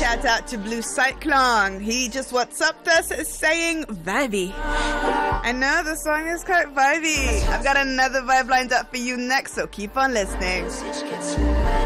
Shout out to Blue Cyclone. He just WhatsApped us saying vibey. I know the song is quite vibey. I've got another vibe lined up for you next, so keep on listening.